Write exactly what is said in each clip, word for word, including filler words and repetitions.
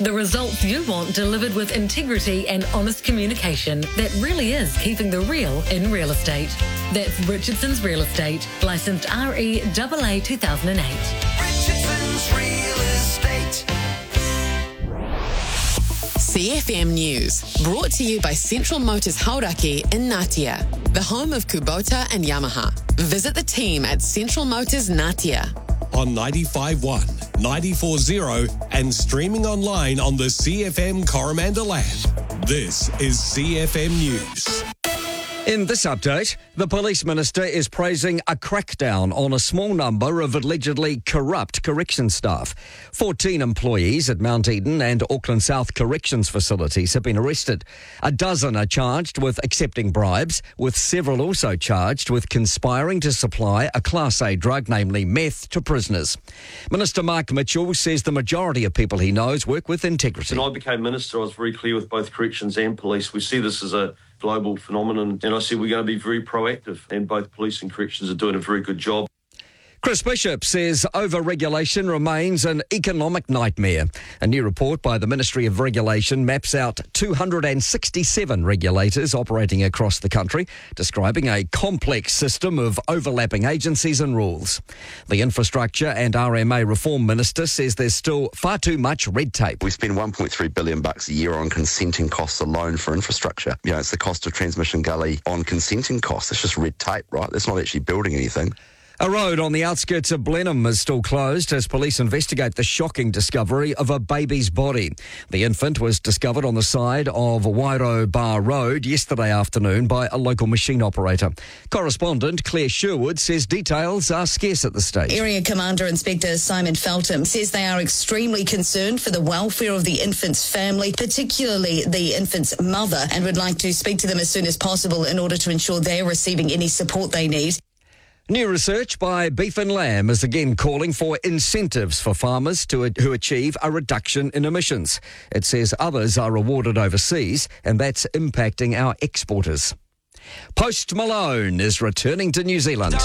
The results you want delivered with integrity and honest communication that really is keeping the real in real estate. That's Richardson's Real Estate, licensed R E A A two thousand eight. Richardson's Real Estate. C F M News, brought to you by Central Motors Hauraki in Ngatea, the home of Kubota and Yamaha. Visit the team at Central Motors Ngatea. On ninety-five point one, ninety-four point zero and streaming online on the C F M Coromandel app. This is C F M News. In this update, the police minister is praising a crackdown on a small number of allegedly corrupt correction staff. fourteen employees at Mount Eden and Auckland South corrections facilities have been arrested. A dozen are charged with accepting bribes, with several also charged with conspiring to supply a Class A drug, namely meth, to prisoners. Minister Mark Mitchell says the majority of people he knows work with integrity. When I became minister, I was very clear with both corrections and police. We see this as a global phenomenon, and I said we're going to be very proactive, and both police and corrections are doing a very good job. Chris Bishop says over-regulation remains an economic nightmare. A new report by the Ministry of Regulation maps out two hundred sixty-seven regulators operating across the country, describing a complex system of overlapping agencies and rules. The Infrastructure and R M A Reform Minister says there's still far too much red tape. We spend one point three billion dollars bucks a year on consenting costs alone for infrastructure. You know, it's the cost of transmission gully on consenting costs. It's just red tape, right? That's not actually building anything. A road on the outskirts of Blenheim is still closed as police investigate the shocking discovery of a baby's body. The infant was discovered on the side of Wairo Bar Road yesterday afternoon by a local machine operator. Correspondent Claire Sherwood says details are scarce at the stage. Area Commander Inspector Simon Feltham says they are extremely concerned for the welfare of the infant's family, particularly the infant's mother, and would like to speak to them as soon as possible in order to ensure they are receiving any support they need. New research by Beef and Lamb is again calling for incentives for farmers to who achieve a reduction in emissions. It says others are rewarded overseas, and that's impacting our exporters. Post Malone is returning to New Zealand.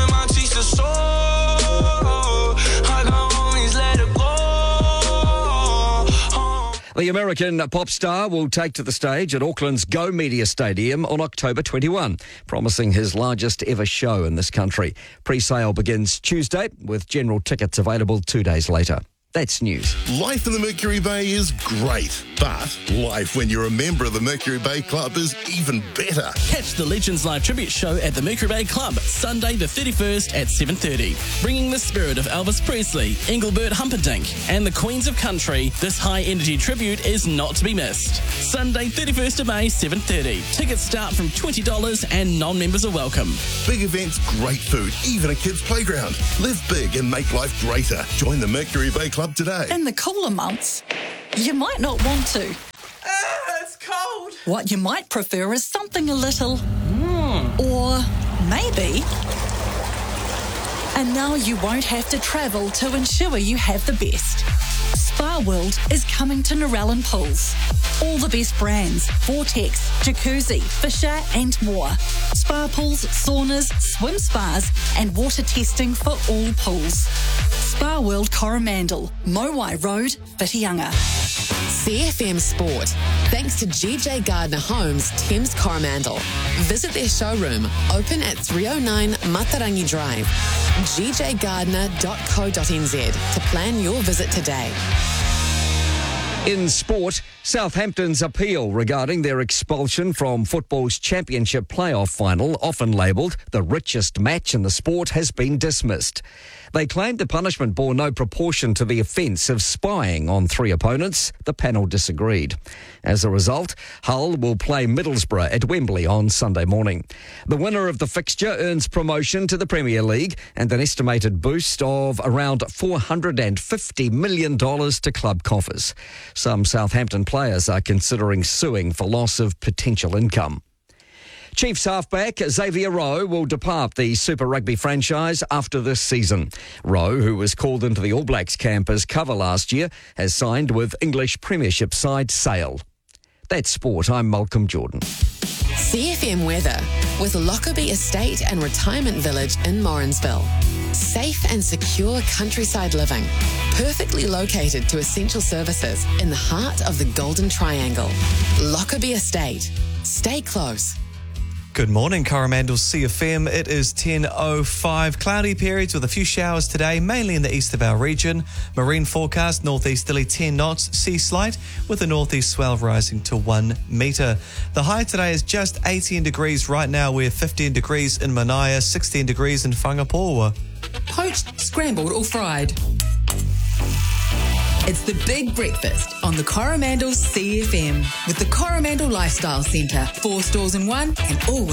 The American pop star will take to the stage at Auckland's Go Media Stadium on October twenty-first, promising his largest ever show in this country. Pre-sale begins Tuesday, with general tickets available two days later. That's news. Life in the Mercury Bay is great, but life when you're a member of the Mercury Bay Club is even better. Catch the Legends Live Tribute Show at the Mercury Bay Club, Sunday the thirty-first at seven thirty. Bringing the spirit of Elvis Presley, Engelbert Humperdinck and the Queens of Country, this high-energy tribute is not to be missed. Sunday thirty-first of May, seven thirty. Tickets start from twenty dollars and non-members are welcome. Big events, great food, even a kid's playground. Live big and make life greater. Join the Mercury Bay Club today. In the cooler months, you might not want to. Ah, it's cold. What you might prefer is something a little... Mm. Or maybe... And now you won't have to travel to ensure you have the best. Spa World is coming to Narellan Pools. All the best brands, Vortex, Jacuzzi, Fisher and more. Spa pools, saunas, swim spas and water testing for all pools. Spa World Coromandel, Mowai Road, Whitianga. C F M Sport, thanks to G J Gardner Homes, Thames Coromandel. Visit their showroom, open at three oh nine Matarangi Drive. g j gardner dot co dot n z to plan your visit today. In sport, Southampton's appeal regarding their expulsion from football's championship playoff final, often labelled the richest match in the sport, has been dismissed. They claimed the punishment bore no proportion to the offence of spying on three opponents. The panel disagreed. As a result, Hull will play Middlesbrough at Wembley on Sunday morning. The winner of the fixture earns promotion to the Premier League and an estimated boost of around four hundred fifty million dollars to club coffers. Some Southampton players are considering suing for loss of potential income. Chiefs halfback Xavier Rowe will depart the Super Rugby franchise after this season. Rowe, who was called into the All Blacks camp as cover last year, has signed with English Premiership side Sale. That's sport. I'm Malcolm Jordan. C F M weather with Lockerbie Estate and Retirement Village in Morrinsville. Safe and secure countryside living. Perfectly located to essential services in the heart of the Golden Triangle. Lockerbie Estate. Stay close. Good morning, Coromandel C F M. It is ten oh five. Cloudy periods with a few showers today, mainly in the east of our region. Marine forecast, northeasterly ten knots, sea slight, with a northeast swell rising to one metre. The high today is just eighteen degrees right now. We're fifteen degrees in Manaia, sixteen degrees in Whangapoua. Poached, scrambled or fried. It's the big breakfast on the Coromandel C F M with the Coromandel Lifestyle Centre. Four stores in one and all